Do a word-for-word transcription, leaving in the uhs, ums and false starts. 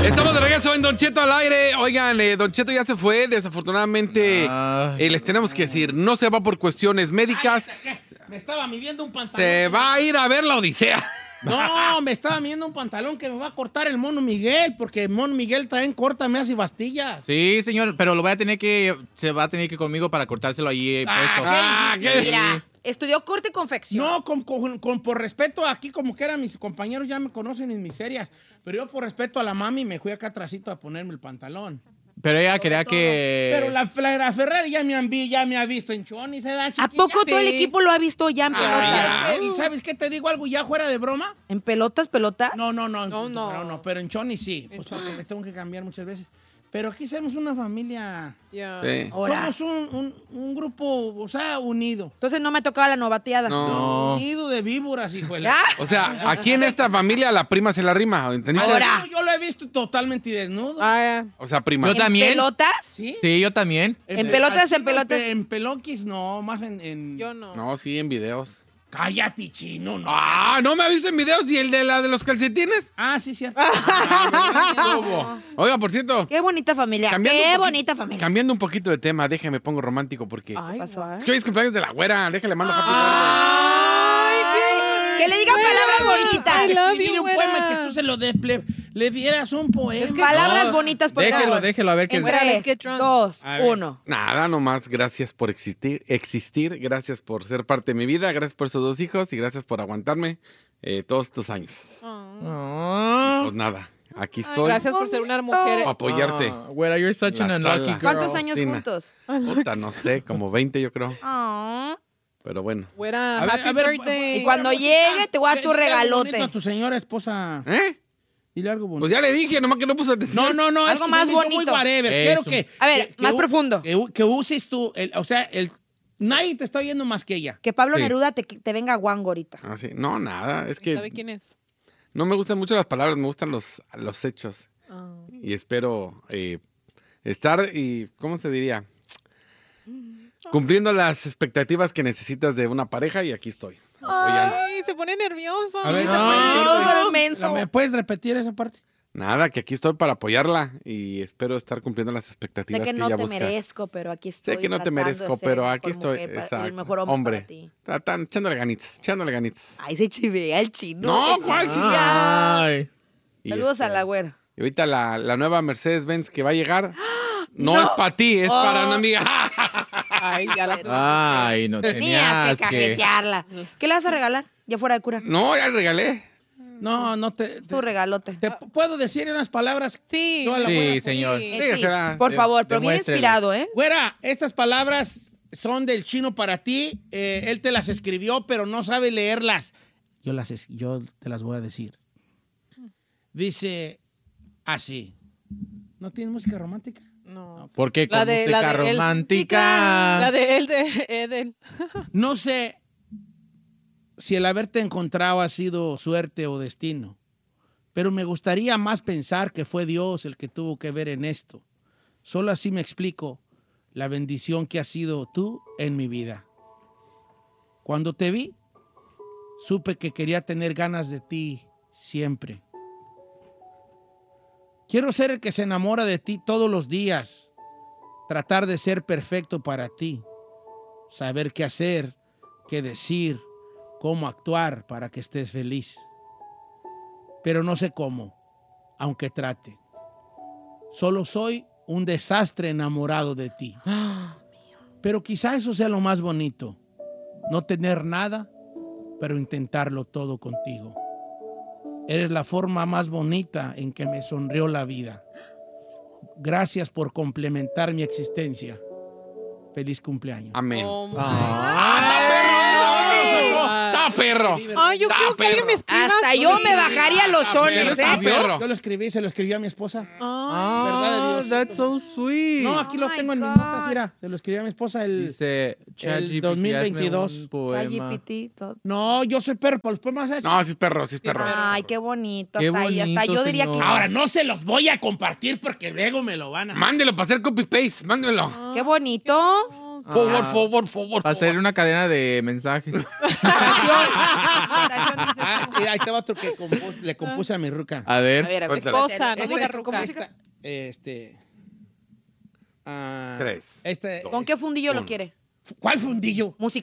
Estamos de regreso en Don Cheto al aire. Oigan, eh, Don Cheto ya se fue. Desafortunadamente, eh, les tenemos que decir, no se va por cuestiones médicas. Ay, me estaba midiendo un pantalón. Se va a ir a ver la Odisea. No, me estaba midiendo un pantalón que me va a cortar el Mono Miguel, porque el Mono Miguel también corta, me hace bastillas. Sí, señor, pero lo voy a tener que, se va a tener que ir conmigo para cortárselo allí eh, puesto. Ah, ¿qué? Mira, estudió corte y confección. No, con, con- con- por respeto aquí, como que eran mis compañeros, ya me conocen en miserias. Pero yo por respeto a la mami me fui acá atrásito a ponerme el pantalón. Pero ella quería que... Pero la, la, la Ferrari ya me, han vi, ya me ha visto en Chon y se da ¿A chiquilla. poco todo el Sí. equipo lo ha visto ya en Ay, pelotas? es que, ¿sabes qué? Te digo algo ya fuera de broma. ¿En pelotas, pelotas? No, no, no. No, en- no. Pero, no, pero en Choni sí. En Pues porque Choni. me tengo que cambiar muchas veces. Pero aquí somos una familia. Ya. Sí. Ahora. Somos un, un- un grupo, o sea, unido. Entonces no me tocaba la novateada. No. Unido de víboras, hijo de la- ¿Ah? O sea, aquí en esta familia la prima se la rima, ¿entendiste? Ahora. Yo, yo lo he visto totalmente desnudo. Ah, O sea, prima. Yo ¿En también. pelotas? ¿Sí? Sí, yo también. ¿En pelotas, Aquí en pelotas? pe- En peloquis, no, más en... en- yo no. No, sí, en videos. Cállate, chino, no. Ah, ¿no me ha visto en videos? ¿Y el de la de los calcetines? Ah, sí, cierto. Oiga, por cierto, Qué bonita familia. cambiando Qué un poquito- bonita familia. cambiando un poquito de tema, déjeme pongo romántico porque... Ay, pasó? guay. Es que hoy es cumpleaños de la güera, déjale, mando happy Ay, que le digan palabras bonitas. I love Escribir you, un poema güera. que tú se lo de, le, le dieras un poema. Palabras No, bonitas, por Déjelo, favor. déjelo, a ver qué... En Güera, let's tres, get drunk. dos, A ver. uno. Nada, nomás gracias por existir, existir, gracias por ser parte de mi vida, gracias por esos dos hijos y gracias por aguantarme eh, todos estos años. Ah. Ah. Pues nada, aquí Ay, estoy gracias por ser una mujer. para apoyarte. Ah, güera, you're such La an sala. unlucky girl. ¿Cuántos años Sina. juntos? Puta, no sé, como veinte yo creo, Ah. pero bueno. Güera, A ver, happy a ver, birthday. Y cuando llegue, te voy a dar tu Dile algo regalote. bonito a tu señora esposa. ¿Eh? Dile algo bonito. Pues ya le dije, nomás que no puso atención. No, no, no. Algo es que más se me hizo bonito. Muy whatever. Eso. Quiero que. A ver, que- que más u- profundo. Que, u- que uses tú. El, o sea, el, nadie te está oyendo más que ella. Que Pablo Sí. Neruda te, te venga guango ahorita. Ah, sí. No, nada, es ¿Sabe que quién es? no me gustan mucho las palabras, me gustan los, los hechos. Ah. Y espero eh, estar y, ¿cómo se diría? Cumpliendo las expectativas que necesitas de una pareja y aquí estoy. Apoyando. Ay, se pone nervioso. A ver, No, ¿me- el menso. ¿me puedes repetir esa parte? Nada, que aquí estoy para apoyarla y espero estar cumpliendo las Sé expectativas que que, no ella te busca. merezco, pero aquí estoy. Sé que no te tratando de merezco, ser pero la aquí mejor estoy. mujer para- Exacto. el mejor hombre, para ti. Tratan, echándole ganitas, echándole ganitas. Ay, se chivea el chino. No, Qué ¿cuál chingado. Ay. Y Saludos este, a la güera. Y ahorita la, la nueva Mercedes-Benz que va a llegar no, es para ti, es para una amiga. Ay, ya la... Ay, no Tenías tenías que que... cajetearla. ¿Qué le vas a regalar? Ya fuera de cura. No, ya le regalé. No, no te. te- Tu regalote. te p- puedo decir unas palabras. Sí. Yo a la Sí, güera, señor. Sí. Eh, Sí, sí, será. por De- favor, pero bien demuéstrele. inspirado, ¿eh? Güera, estas palabras son del chino para ti. Eh, él te las escribió, pero no sabe leerlas. Yo, las, es- yo te las voy a decir. Dice así. ¿No tienes música romántica? No. Porque con La de- la música de él. romántica... La de él, de Eden. No sé si el haberte encontrado ha sido suerte o destino, pero me gustaría más pensar que fue Dios el que tuvo que ver en esto. Solo así me explico la bendición que has sido tú en mi vida. Cuando te vi, supe que quería tener ganas de ti siempre. Quiero ser el que se enamora de ti todos los días, tratar de ser perfecto para ti, saber qué hacer, qué decir, cómo actuar para que estés feliz. Pero no sé cómo, aunque trate. Solo soy un desastre enamorado de ti. Pero quizá eso sea lo más bonito, no tener nada, pero intentarlo todo contigo. Eres la forma más bonita en que me sonrió la vida. Gracias por complementar mi existencia. Feliz cumpleaños. Amén. Oh, my ¡Está perro! Ay, yo ¡Está quiero que alguien me perro! escriba. Hasta yo me bajaría los chones, Está ¿eh? perro. Yo lo escribí, se lo escribí a mi esposa. Ay, Verdad de Ah, Dios. that's so sweet. No, aquí lo Oh my tengo en mis God. notas, mira. Se lo escribí a mi esposa el... Dice ChatGPT, dos mil veintidós. hazme un poema. ChatGPT, todo. No, yo soy perro, por los poemas hechos. No, sí es perro, sí es perro. Ay, qué bonito. Qué Hasta, ahí, hasta bonito, yo diría que... señor. Ahora, no se los voy a compartir porque luego me lo van a... Mándelo para hacer copy-paste, mándelo. Qué bonito. oh, Forward, forward, forward. Para hacer una cadena de mensajes. Oración. Oración, dices Ah, tú. y ahí te va otro que compus- le compuse a mi ruca. A ver. A ver, a ver. Cuéntala. Esposa, no ¿Cómo diga es? ruca. ¿Cómo es? Esta, este... ah, Tres. Este, ¿Con qué fundillo lo Uno. quiere? ¿Cuál fundillo? Musical.